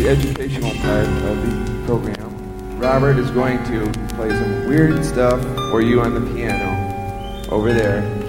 educational part of the program. Robert is going to play some weird stuff for you on the piano over there.